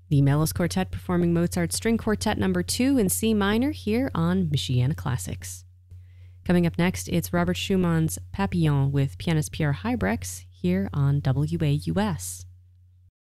The Melos Quartet performing Mozart's String Quartet No. 2 in C minor here on Michiana Classics. Coming up next, it's Robert Schumann's Papillon with pianist Pierre Heibrechts here on WAUS.